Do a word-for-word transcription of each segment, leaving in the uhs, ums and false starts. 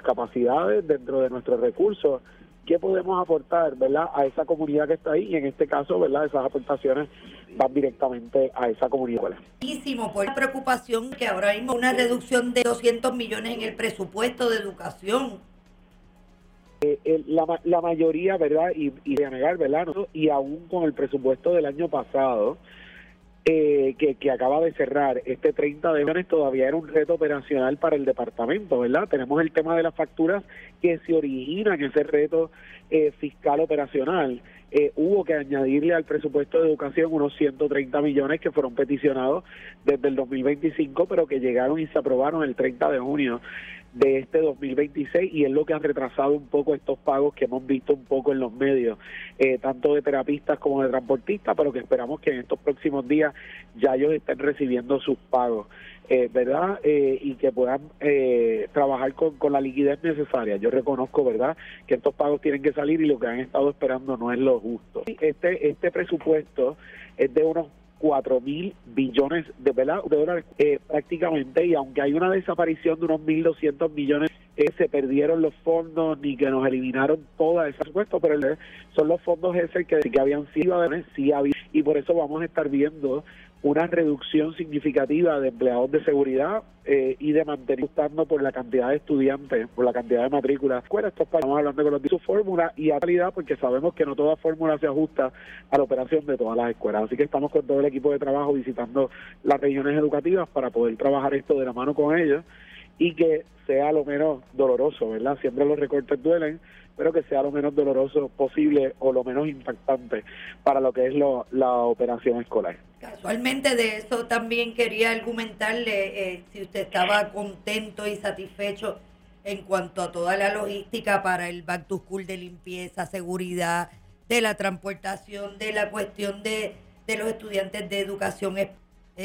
capacidades, dentro de nuestros recursos, qué podemos aportar, ¿verdad?, a esa comunidad que está ahí, y en este caso, ¿verdad?, esas aportaciones van directamente a esa comunidad. Muchísimo, por la preocupación que ahora mismo una reducción de doscientos millones en el presupuesto de educación. Eh, el, la, la mayoría, ¿verdad?, y, y de negar, ¿verdad?, ¿no? Y aún con el presupuesto del año pasado, Eh, que, que acaba de cerrar, este treinta de millones todavía era un reto operacional para el departamento, ¿verdad? Tenemos el tema de las facturas que se originan en ese reto eh, fiscal operacional. Eh, hubo que añadirle al presupuesto de educación unos ciento treinta millones que fueron peticionados desde el dos mil veinticinco, pero que llegaron y se aprobaron el treinta de junio de este dos mil veintiséis, y es lo que han retrasado un poco estos pagos que hemos visto un poco en los medios, eh, tanto de terapistas como de transportistas, pero que esperamos que en estos próximos días ya ellos estén recibiendo sus pagos, eh, ¿verdad? Eh, y que puedan eh, trabajar con, con la liquidez necesaria. Yo reconozco, ¿verdad?, que estos pagos tienen que salir y lo que han estado esperando no es lo justo. Este, este presupuesto es de unos cuatro mil billones de, ¿verdad?, de dólares eh, prácticamente, y aunque hay una desaparición de unos mil doscientos millones, eh, se perdieron los fondos ni que nos eliminaron todo ese presupuesto, pero el, son los fondos ese que, que habían sido, sí había, y por eso vamos a estar viendo una reducción significativa de empleados de seguridad eh, y de mantenimiento por la cantidad de estudiantes, por la cantidad de matrículas. Bueno, esto estamos hablando con los de su fórmula y a calidad, porque sabemos que no toda fórmula se ajusta a la operación de todas las escuelas. Así que estamos con todo el equipo de trabajo visitando las regiones educativas para poder trabajar esto de la mano con ellos y que sea lo menos doloroso, ¿verdad? Siempre los recortes duelen, pero que sea lo menos doloroso posible o lo menos impactante para lo que es lo, la operación escolar. Casualmente de eso también quería argumentarle eh, si usted estaba contento y satisfecho en cuanto a toda la logística para el Back to School de limpieza, seguridad, de la transportación, de la cuestión de, de los estudiantes de educación, eh,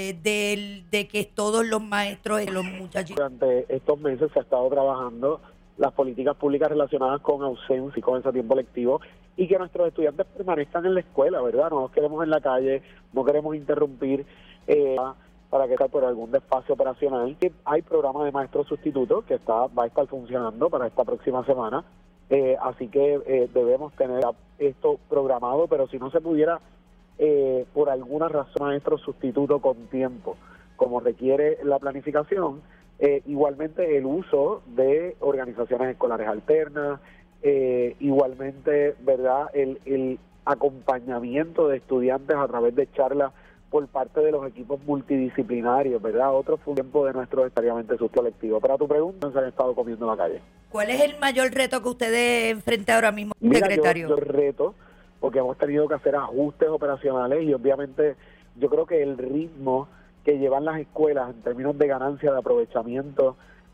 de, de que todos los maestros, los muchachos... Durante estos meses se ha estado trabajando las políticas públicas relacionadas con ausencia y con ese tiempo lectivo, y que nuestros estudiantes permanezcan en la escuela, ¿verdad? No nos queremos en la calle, no queremos interrumpir eh, para que sea por algún despacio operacional. Hay programa de maestros sustitutos que está va a estar funcionando para esta próxima semana, eh, así que eh, debemos tener esto programado, pero si no se pudiera, eh, por alguna razón, maestro sustituto con tiempo, como requiere la planificación, eh, igualmente el uso de organizaciones escolares alternas, Eh, igualmente, ¿verdad?, el, el acompañamiento de estudiantes a través de charlas por parte de los equipos multidisciplinarios, ¿verdad? Otro fue un tiempo de nuestro necesariamente su colectivo. Para tu pregunta, se han estado comiendo en la calle. ¿Cuál es el mayor reto que ustedes enfrentan ahora mismo, Mira, secretario? Yo, yo reto, porque hemos tenido que hacer ajustes operacionales y obviamente yo creo que el ritmo que llevan las escuelas en términos de ganancia, de aprovechamiento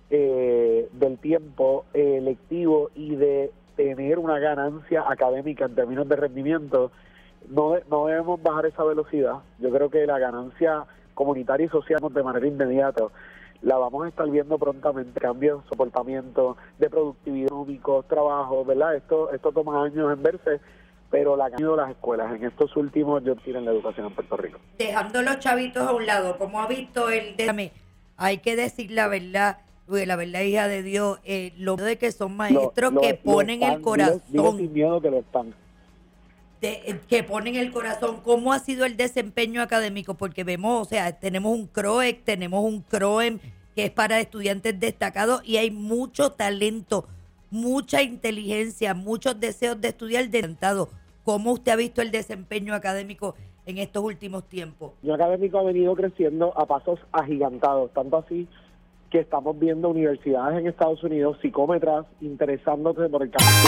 Eh, del tiempo eh, lectivo y de tener una ganancia académica en términos de rendimiento, no, no debemos bajar esa velocidad. Yo creo que la ganancia comunitaria y social de manera inmediata la vamos a estar viendo prontamente, cambios de comportamiento, de productividad, económicos, trabajo, ¿verdad? Esto esto toma años en verse, pero la cambio de las escuelas en estos últimos yo tiro en la educación en Puerto Rico. Dejando los chavitos a un lado, como ha visto el de... Hay que decir la verdad, porque la verdad, hija de Dios, eh, lo de que son maestros lo, lo, que ponen están, el corazón. Dile, dile sin miedo que lo están. De, eh, que ponen el corazón. ¿Cómo ha sido el desempeño académico? Porque vemos, o sea, tenemos un C R O E C, tenemos un C R O E M que es para estudiantes destacados y hay mucho talento, mucha inteligencia, muchos deseos de estudiar adelantado. ¿Cómo usted ha visto el desempeño académico en estos últimos tiempos? El académico ha venido creciendo a pasos agigantados, tanto así que estamos viendo universidades en Estados Unidos, psicómetras, interesándose por el campo.